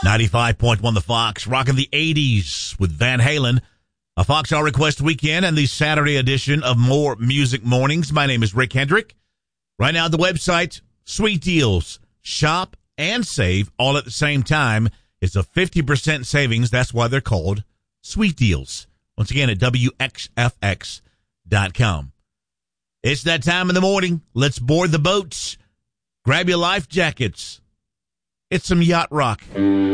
95.1 The Fox, rocking the 80s with Van Halen. A Fox All Request Weekend and the Saturday edition of More Music Mornings. My name is Rick Hendrick. Right now, the website, Sweet Deals. Shop and save all at the same time. It's a 50% savings. That's why they're called Sweet Deals. Once again, at WXFX.com. It's that time in the morning. Let's board the boats. Grab your life jackets. It's some yacht rock.